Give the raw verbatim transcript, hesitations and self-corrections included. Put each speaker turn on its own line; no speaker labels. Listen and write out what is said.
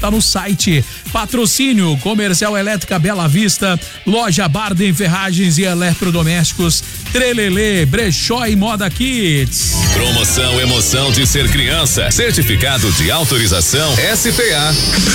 está no site. Patrocínio Comercial Elétrica Bela Vista, Loja Bardem Ferragens e Eletrodomésticos, Trelelê, Brechó e Moda Kids.
Promoção Emoção de Ser Criança, certificado de autorização S P A.